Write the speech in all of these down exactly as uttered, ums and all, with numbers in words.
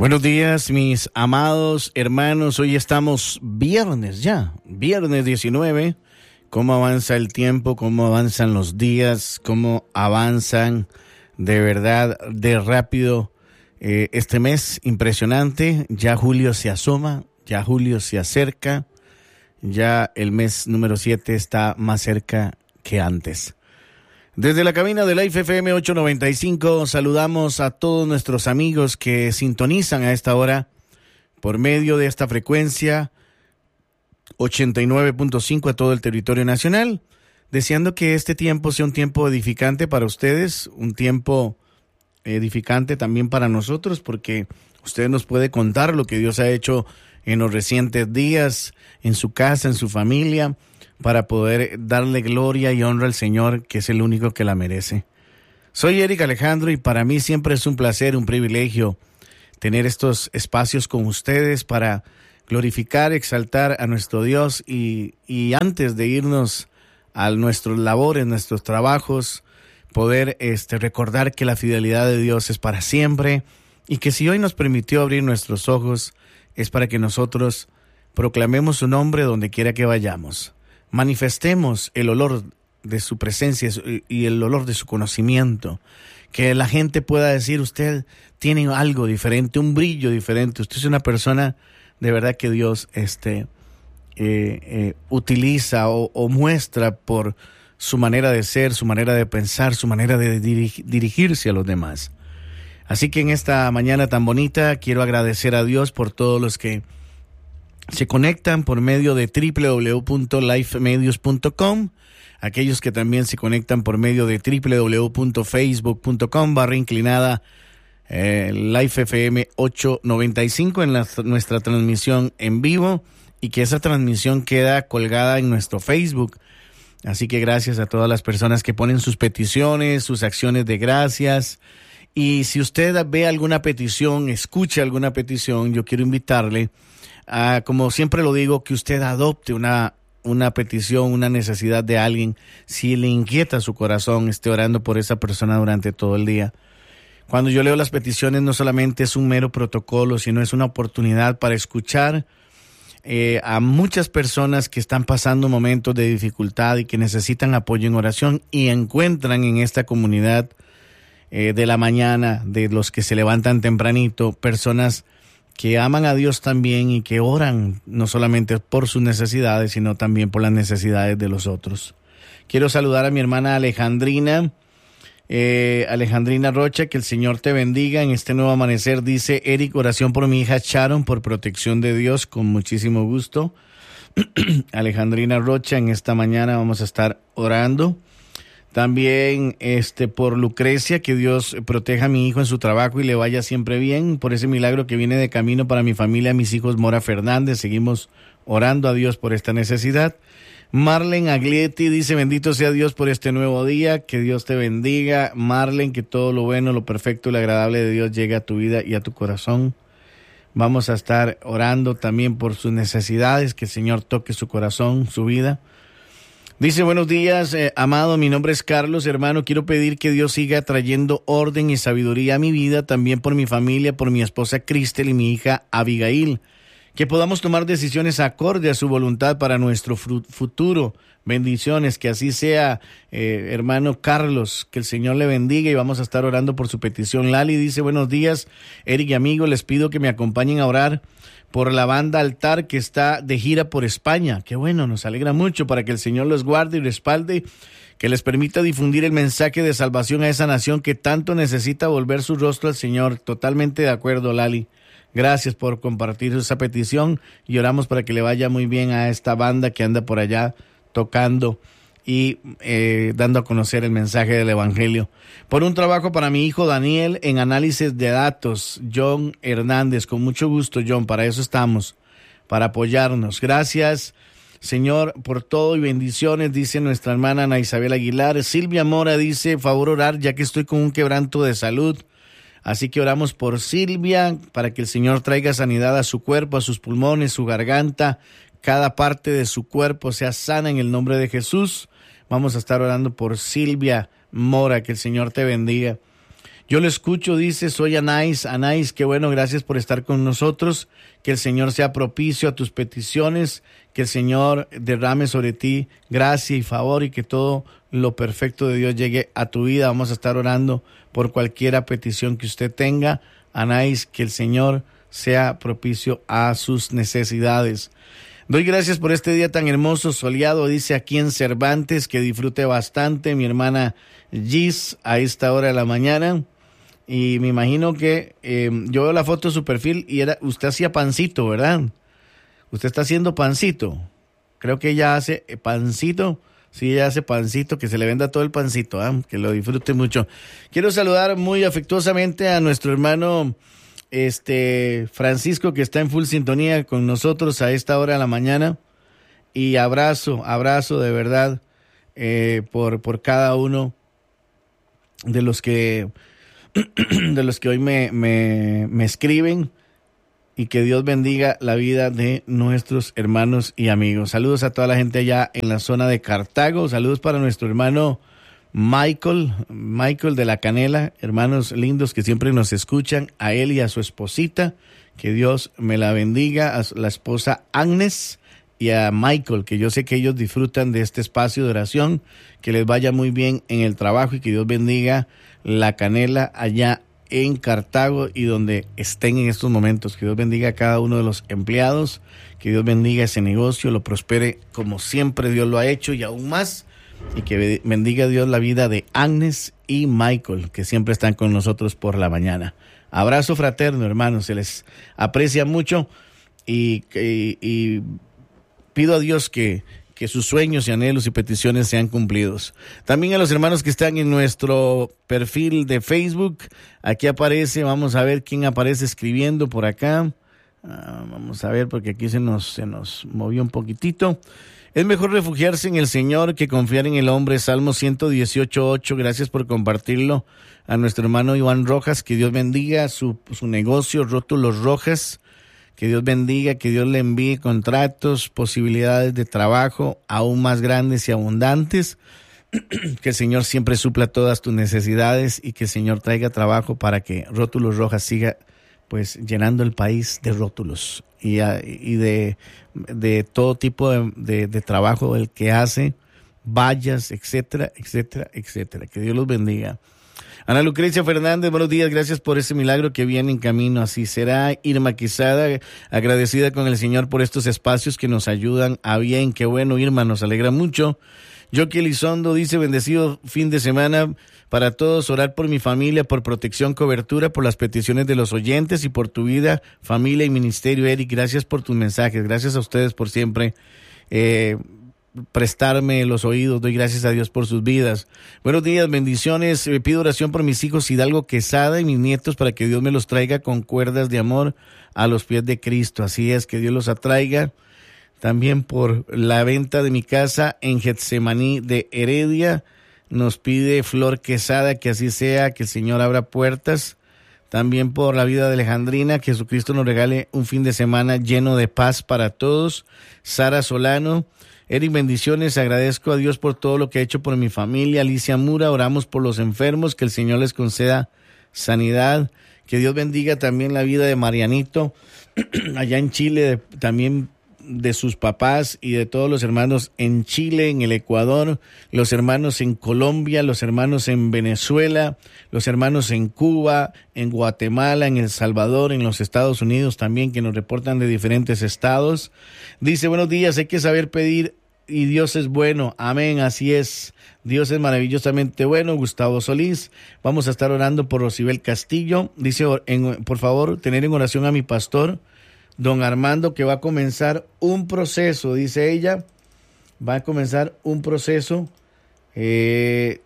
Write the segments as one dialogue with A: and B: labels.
A: Buenos días, mis amados hermanos. Hoy estamos viernes ya, viernes diecinueve. ¿Cómo avanza el tiempo? ¿Cómo avanzan los días? ¿Cómo avanzan de verdad, de rápido eh, este mes? Impresionante. Ya julio se asoma, ya julio se acerca. Ya el mes número siete está más cerca que antes. Desde la cabina de Life F M ochocientos noventa y cinco saludamos a todos nuestros amigos que sintonizan a esta hora por medio de esta frecuencia ochenta y nueve punto cinco a todo el territorio nacional, deseando que este tiempo sea un tiempo edificante para ustedes, un tiempo edificante también para nosotros, porque usted nos puede contar lo que Dios ha hecho en los recientes días, en su casa, en su familia, para poder darle gloria y honra al Señor, que es el único que la merece. Soy Eric Alejandro y para mí siempre es un placer, un privilegio tener estos espacios con ustedes para glorificar, exaltar a nuestro Dios y, y antes de irnos a nuestros labores, nuestros trabajos, poder este, recordar que la fidelidad de Dios es para siempre y que si hoy nos permitió abrir nuestros ojos es para que nosotros proclamemos su nombre donde quiera que vayamos. Manifestemos el olor de su presencia y el olor de su conocimiento. Que la gente pueda decir, usted tiene algo diferente, un brillo diferente. Usted es una persona de verdad que Dios este, eh, eh, utiliza o, o muestra por su manera de ser, su manera de pensar, su manera de dirig- dirigirse a los demás. Así que en esta mañana tan bonita quiero agradecer a Dios por todos los que se conectan por medio de doble u doble u doble u punto life medios punto com, aquellos que también se conectan por medio de doble u doble u doble u punto facebook punto com barra inclinada eh, Life F M ochocientos noventa y cinco en la, nuestra transmisión en vivo, y que esa transmisión queda colgada en nuestro Facebook. Así que gracias a todas las personas que ponen sus peticiones, sus acciones de gracias. Y si usted ve alguna petición, escucha alguna petición, yo quiero invitarle a, como siempre lo digo, que usted adopte una, una petición, una necesidad de alguien. Si le inquieta su corazón, esté orando por esa persona durante todo el día. Cuando yo leo las peticiones, no solamente es un mero protocolo, sino es una oportunidad para escuchar eh, a muchas personas que están pasando momentos de dificultad y que necesitan apoyo en oración, y encuentran en esta comunidad eh, de la mañana, de los que se levantan tempranito, personas que aman a Dios también y que oran no solamente por sus necesidades, sino también por las necesidades de los otros. Quiero saludar a mi hermana Alejandrina, eh, Alejandrina Rocha, que el Señor te bendiga en este nuevo amanecer. Dice Eric, oración por mi hija Sharon, por protección de Dios, con muchísimo gusto. Alejandrina Rocha, en esta mañana vamos a estar orando. También este por Lucrecia, que Dios proteja a mi hijo en su trabajo y le vaya siempre bien, por ese milagro que viene de camino para mi familia, mis hijos Mora Fernández. Seguimos orando a Dios por esta necesidad. Marlen Aglietti dice, bendito sea Dios por este nuevo día, que Dios te bendiga. Marlen, que todo lo bueno, lo perfecto y lo agradable de Dios llegue a tu vida y a tu corazón. Vamos a estar orando también por sus necesidades, que el Señor toque su corazón, su vida. Dice, buenos días, eh, amado, mi nombre es Carlos, hermano, quiero pedir que Dios siga trayendo orden y sabiduría a mi vida, también por mi familia, por mi esposa Cristel y mi hija Abigail, que podamos tomar decisiones acorde a su voluntad para nuestro fru- futuro. Bendiciones, que así sea, eh, hermano Carlos, que el Señor le bendiga, y vamos a estar orando por su petición. Lali dice, buenos días, Eric y amigo, les pido que me acompañen a orar por la banda Altar, que está de gira por España. Qué bueno, nos alegra mucho, para que el Señor los guarde y respalde, que les permita difundir el mensaje de salvación a esa nación que tanto necesita volver su rostro al Señor. Totalmente de acuerdo, Lali. Gracias por compartir esa petición y oramos para que le vaya muy bien a esta banda que anda por allá tocando y eh, dando a conocer el mensaje del Evangelio. Por un trabajo para mi hijo Daniel en análisis de datos, John Hernández. Con mucho gusto, John, para eso estamos, para apoyarnos. Gracias, Señor, por todo y bendiciones, dice nuestra hermana Ana Isabel Aguilar. Silvia Mora dice, favor orar, ya que estoy con un quebranto de salud. Así que oramos por Silvia, para que el Señor traiga sanidad a su cuerpo, a sus pulmones, su garganta, cada parte de su cuerpo sea sana en el nombre de Jesús. Vamos a estar orando por Silvia Mora, que el Señor te bendiga. Yo lo escucho, dice, soy Anais. Anais, qué bueno, gracias por estar con nosotros. Que el Señor sea propicio a tus peticiones, que el Señor derrame sobre ti gracia y favor y que todo lo perfecto de Dios llegue a tu vida. Vamos a estar orando por cualquier petición que usted tenga. Anais, que el Señor sea propicio a sus necesidades. Doy gracias por este día tan hermoso, soleado, dice aquí en Cervantes, que disfrute bastante mi hermana Gis a esta hora de la mañana. Y me imagino que eh, yo veo la foto de su perfil y era usted hacía pancito, ¿verdad? Usted está haciendo pancito. Creo que ella hace pancito. Sí, ella hace pancito, que se le venda todo el pancito, ¿eh? Que lo disfrute mucho. Quiero saludar muy afectuosamente a nuestro hermano este Francisco, que está en full sintonía con nosotros a esta hora de la mañana. Y abrazo, abrazo de verdad eh, por, por cada uno de los que... de los que hoy me, me, me escriben, y que Dios bendiga la vida de nuestros hermanos y amigos. Saludos a toda la gente allá en la zona de Cartago. Saludos para nuestro hermano Michael, Michael de la Canela, hermanos lindos que siempre nos escuchan, a él y a su esposita, que Dios me la bendiga, a la esposa Agnes y a Michael, que yo sé que ellos disfrutan de este espacio de oración, que les vaya muy bien en el trabajo y que Dios bendiga la Canela allá en Cartago y donde estén en estos momentos. Que Dios bendiga a cada uno de los empleados, que Dios bendiga ese negocio, lo prospere como siempre Dios lo ha hecho y aún más, y que bendiga Dios la vida de Agnes y Michael, que siempre están con nosotros por la mañana. Abrazo fraterno, hermanos, se les aprecia mucho y, y, y pido a Dios que que sus sueños y anhelos y peticiones sean cumplidos. También a los hermanos que están en nuestro perfil de Facebook, aquí aparece, vamos a ver quién aparece escribiendo por acá. Uh, vamos a ver, porque aquí se nos, se nos movió un poquitito. Es mejor refugiarse en el Señor que confiar en el hombre. Salmo ciento dieciocho, ocho. Gracias por compartirlo a nuestro hermano Iván Rojas. Que Dios bendiga su, su negocio, Rótulos Rojas. Que Dios bendiga, que Dios le envíe contratos, posibilidades de trabajo aún más grandes y abundantes. Que el Señor siempre supla todas tus necesidades y que el Señor traiga trabajo para que Rótulos Rojas siga pues llenando el país de rótulos y, y de, de todo tipo de, de, de trabajo el que hace, vallas, etcétera, etcétera, etcétera. Que Dios los bendiga. Ana Lucrecia Fernández, buenos días, gracias por ese milagro que viene en camino, así será. Irma Quesada, agradecida con el Señor por estos espacios que nos ayudan a bien, qué bueno, Irma, nos alegra mucho. Jockey Elizondo dice, bendecido fin de semana para todos, orar por mi familia, por protección, cobertura, por las peticiones de los oyentes y por tu vida, familia y ministerio. Eric, gracias por tus mensajes, gracias a ustedes por siempre eh, prestarme los oídos, doy gracias a Dios por sus vidas. Buenos días, bendiciones, eh, pido oración por mis hijos Hidalgo Quesada y mis nietos para que Dios me los traiga con cuerdas de amor a los pies de Cristo, así es, que Dios los atraiga. También por la venta de mi casa en Getsemaní de Heredia, nos pide Flor Quesada que así sea, que el Señor abra puertas. También por la vida de Alejandrina, que Jesucristo nos regale un fin de semana lleno de paz para todos. Sara Solano, Eric, bendiciones, agradezco a Dios por todo lo que ha hecho por mi familia. Alicia Mura, oramos por los enfermos, que el Señor les conceda sanidad. Que Dios bendiga también la vida de Marianito, allá en Chile, de, también de sus papás y de todos los hermanos en Chile, en el Ecuador, los hermanos en Colombia, los hermanos en Venezuela, los hermanos en Cuba, en Guatemala, en El Salvador, en los Estados Unidos también, que nos reportan de diferentes estados. Dice, buenos días, hay que saber pedir y Dios es bueno. Amén, así es. Dios es maravillosamente bueno. Gustavo Solís, vamos a estar orando por Rosibel Castillo. Dice, en, por favor, tener en oración a mi pastor, don Armando, que va a comenzar un proceso, dice ella, va a comenzar un proceso eh,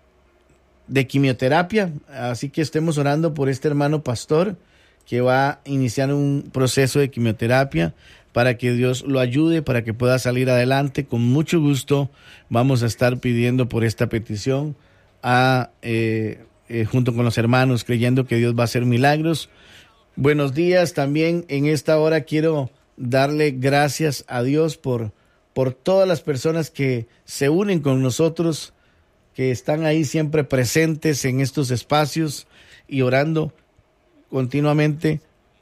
A: de quimioterapia. Así que estemos orando por este hermano pastor que va a iniciar un proceso de quimioterapia para que Dios lo ayude, para que pueda salir adelante. Con mucho gusto vamos a estar pidiendo por esta petición a, eh, eh, junto con los hermanos, creyendo que Dios va a hacer milagros. Buenos días, también en esta hora quiero darle gracias a Dios por, por todas las personas que se unen con nosotros, que están ahí siempre presentes en estos espacios. y orando continuamente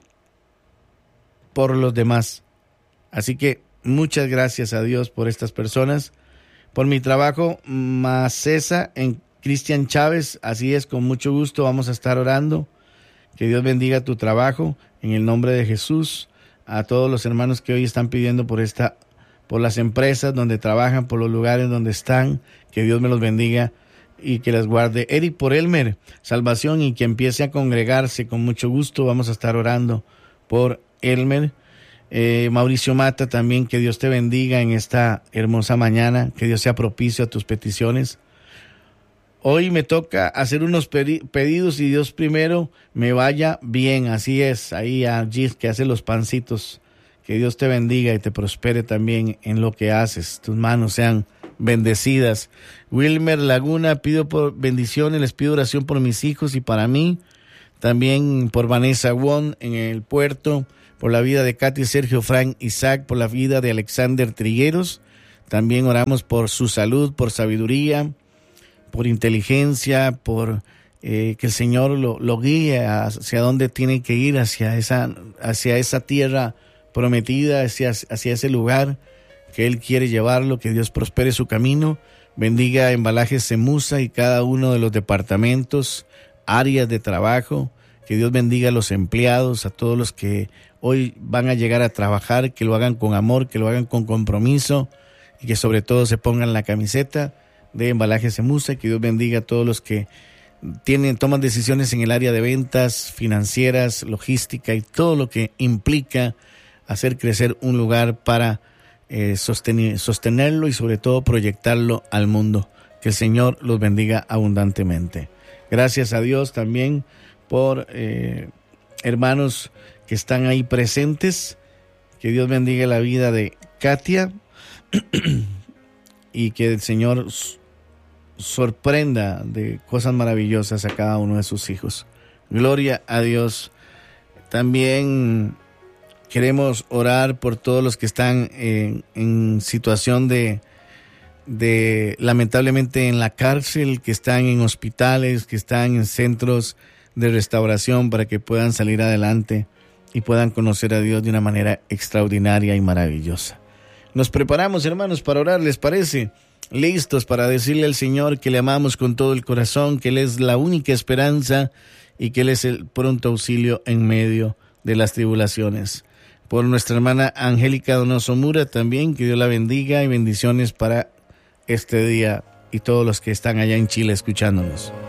A: por los demás. Así que muchas gracias a Dios por estas personas. Por mi trabajo, Macesa en Cristian Chávez, así es, con mucho gusto vamos a estar orando. Que Dios bendiga tu trabajo en el nombre de Jesús. A todos los hermanos que hoy están pidiendo por esta, por las empresas donde trabajan, por los lugares donde están, que Dios me los bendiga y que les guarde. Eric, por Elmer, salvación y que empiece a congregarse, con mucho gusto vamos a estar orando por Elmer. Eh, Mauricio Mata también, que Dios te bendiga en esta hermosa mañana, que Dios sea propicio a tus peticiones. Hoy me toca hacer unos pedidos y Dios primero me vaya bien, así es, ahí a Gis que hace los pancitos, que Dios te bendiga y te prospere también en lo que haces, tus manos sean bendecidas. Wilmer Laguna, pido por bendiciones, les pido oración por mis hijos y para mí, también por Vanessa Wong en el puerto, por la vida de Katy, Sergio, Frank, Isaac, por la vida de Alexander Trigueros, también oramos por su salud, por sabiduría, por inteligencia, por eh, que el Señor lo, lo guíe hacia dónde tiene que ir, hacia esa, hacia esa tierra prometida, hacia, hacia ese lugar que Él quiere llevarlo, que Dios prospere su camino, bendiga Embalajes Semusa y cada uno de los departamentos, áreas de trabajo, que Dios bendiga a los empleados, a todos los que hoy van a llegar a trabajar, que lo hagan con amor, que lo hagan con compromiso y que sobre todo se pongan la camiseta de Embalajes Semusa, que Dios bendiga a todos los que tienen, toman decisiones en el área de ventas, financieras, logística y todo lo que implica hacer crecer un lugar para eh, sostener, sostenerlo y sobre todo proyectarlo al mundo. Que el Señor los bendiga abundantemente. Gracias a Dios también por eh, hermanos que están ahí presentes. Que Dios bendiga la vida de Katia y que el Señor sorprenda de cosas maravillosas a cada uno de sus hijos. Gloria a Dios. También queremos orar por todos los que están en, en situación de, de, lamentablemente en la cárcel, que están en hospitales, que están en centros de restauración para que puedan salir adelante y puedan conocer a Dios de una manera extraordinaria y maravillosa. Nos preparamos, hermanos, para orar, ¿les parece? Listos para decirle al Señor que le amamos con todo el corazón, que Él es la única esperanza y que Él es el pronto auxilio en medio de las tribulaciones. Por nuestra hermana Angélica Donoso Mura también, que Dios la bendiga y bendiciones para este día y todos los que están allá en Chile escuchándonos.